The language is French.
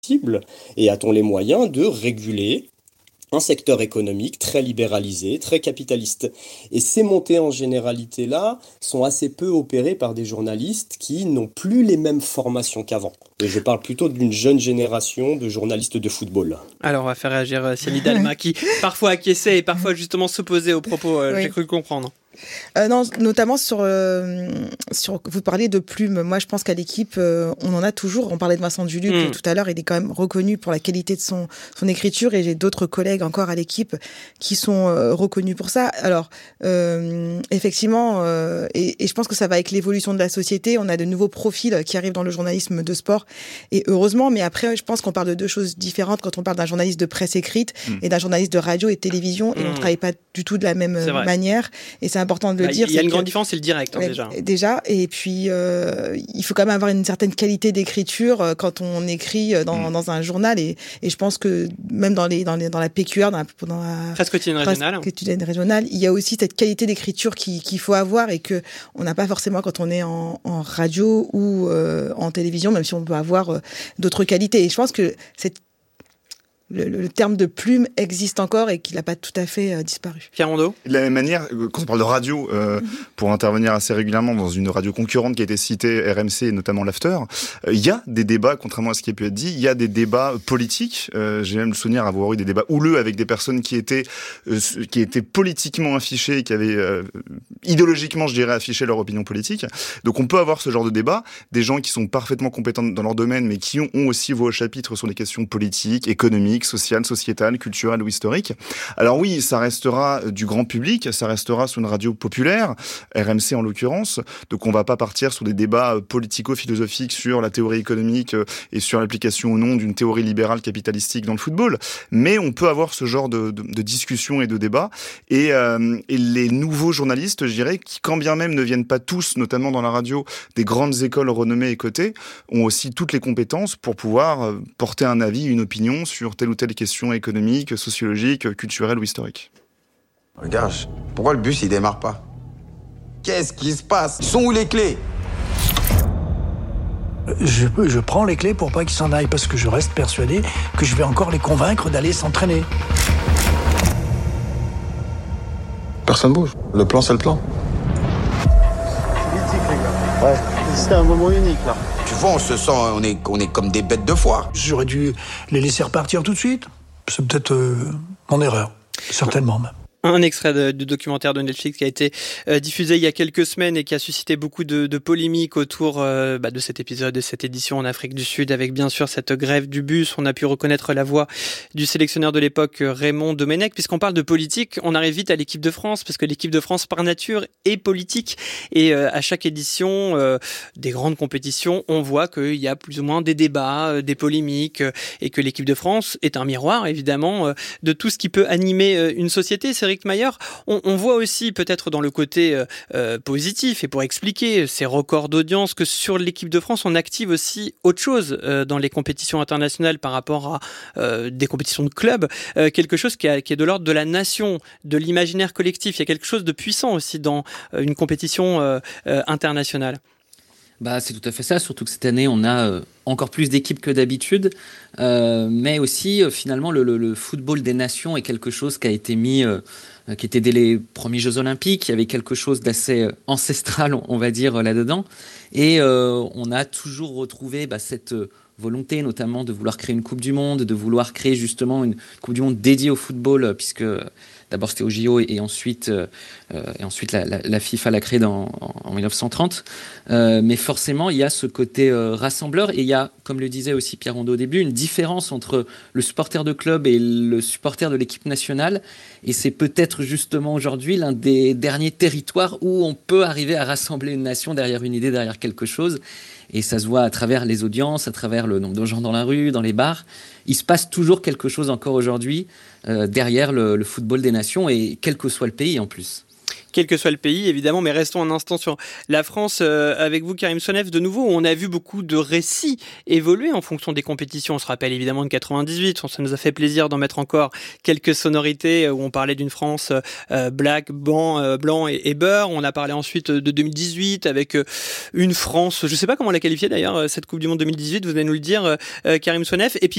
possible et a-t-on les moyens de réguler un secteur économique très libéralisé, très capitaliste. Et ces montées en généralité-là sont assez peu opérées par des journalistes qui n'ont plus les mêmes formations qu'avant. Et je parle plutôt d'une jeune génération de journalistes de football. Alors on va faire réagir Céline Dalma qui parfois acquiesçait et parfois justement s'opposait aux propos, Oui. j'ai cru le comprendre. Non, notamment sur vous parlez de plumes. Moi, je pense qu'à l'équipe, on en a toujours. On parlait de Vincent Duluc tout à l'heure. Il est quand même reconnu pour la qualité de son écriture, et j'ai d'autres collègues encore à l'équipe qui sont reconnus pour ça. Alors, effectivement, et je pense que ça va avec l'évolution de la société. On a de nouveaux profils qui arrivent dans le journalisme de sport, et heureusement. Mais après, je pense qu'on parle de deux choses différentes quand on parle d'un journaliste de presse écrite et d'un journaliste de radio et de télévision, et on travaille pas du tout de la même manière. Et c'est important de le dire. Il y a une grande différence, c'est le direct déjà. Et puis il faut quand même avoir une certaine qualité d'écriture quand on écrit dans un journal, et je pense que même dans la PQR, dans la presse quotidienne régionale, il y a aussi cette qualité d'écriture qu'il faut avoir, et que on n'a pas forcément quand on est en radio ou en télévision, même si on peut avoir d'autres qualités. Et je pense que le terme de plume existe encore et qu'il n'a pas tout à fait disparu. Pierre Rondeau ? De la même manière, quand on parle de radio, pour intervenir assez régulièrement dans une radio concurrente qui a été citée, RMC et notamment l'After, il y a des débats, contrairement à ce qui a pu être dit, il y a des débats politiques. J'ai même le souvenir d'avoir eu des débats houleux avec des personnes qui étaient politiquement affichées, qui avaient idéologiquement, je dirais, affiché leur opinion politique. Donc on peut avoir ce genre de débat, des gens qui sont parfaitement compétents dans leur domaine, mais qui ont aussi voix au chapitre sur les questions politiques, économiques, sociale, sociétale, culturelle ou historique. Alors oui, ça restera du grand public, ça restera sur une radio populaire, RMC en l'occurrence, donc on va pas partir sur des débats politico-philosophiques sur la théorie économique et sur l'application ou non d'une théorie libérale capitalistique dans le football, mais on peut avoir ce genre de discussion et de débat, et les nouveaux journalistes, je dirais, qui quand bien même ne viennent pas tous, notamment dans la radio, des grandes écoles renommées et cotées, ont aussi toutes les compétences pour pouvoir porter un avis, une opinion sur telle ou telle question économique, sociologique, culturelle ou historique. Regarde, pourquoi le bus il démarre pas ? Qu'est-ce qui se passe ? Sont où les clés ? Je prends les clés pour pas qu'ils s'en aillent, parce que je reste persuadé que je vais encore les convaincre d'aller s'entraîner. Personne bouge. Le plan, c'est le plan. Politique, les gars. Ouais, c'était un moment unique, là. Tu vois, on se sent, on est comme des bêtes de foire. J'aurais dû les laisser repartir tout de suite. C'est peut-être mon erreur. Certainement même. Un extrait du documentaire de Netflix qui a été diffusé il y a quelques semaines et qui a suscité beaucoup de polémiques autour de cet épisode, de cette édition en Afrique du Sud, avec bien sûr cette grève du bus. On a pu reconnaître la voix du sélectionneur de l'époque, Raymond Domenech. Puisqu'on parle de politique, on arrive vite à l'équipe de France, parce que l'équipe de France par nature est politique, et à chaque édition des grandes compétitions, on voit qu'il y a plus ou moins des débats, des polémiques, et que l'équipe de France est un miroir évidemment de tout ce qui peut animer une société. C'est Maillard, on voit aussi peut-être dans le côté positif, et pour expliquer ces records d'audience, que sur l'équipe de France on active aussi autre chose dans les compétitions internationales par rapport à des compétitions de clubs, quelque chose qui est de l'ordre de la nation, de l'imaginaire collectif. Il y a quelque chose de puissant aussi dans une compétition internationale. C'est tout à fait ça, surtout que cette année on a encore plus d'équipes que d'habitude, mais aussi finalement le football des nations est quelque chose qui a été mis, qui était dès les premiers Jeux Olympiques. Il y avait quelque chose d'assez ancestral, on va dire, là-dedans, et on a toujours retrouvé cette volonté notamment de vouloir créer une Coupe du Monde, de vouloir créer justement une Coupe du Monde dédiée au football, puisque d'abord c'était au JO et ensuite la FIFA l'a créé en 1930. Mais forcément, il y a ce côté rassembleur, et il y a, comme le disait aussi Pierre Rondeau au début, une différence entre le supporter de club et le supporter de l'équipe nationale. Et c'est peut-être justement aujourd'hui l'un des derniers territoires où on peut arriver à rassembler une nation derrière une idée, derrière quelque chose. Et ça se voit à travers les audiences, à travers le nombre de gens dans la rue, dans les bars. Il se passe toujours quelque chose encore aujourd'hui derrière le football des nations, et quel que soit le pays en plus. Quel que soit le pays, évidemment, mais restons un instant sur la France avec vous, Karim Sonef. De nouveau, on a vu beaucoup de récits évoluer en fonction des compétitions. On se rappelle évidemment de 98, ça nous a fait plaisir d'en mettre encore quelques sonorités où on parlait d'une France black, blanc et beurre. On a parlé ensuite de 2018 avec une France, je ne sais pas comment la qualifier d'ailleurs, cette Coupe du Monde 2018, vous allez nous le dire, Karim Sonef. Et puis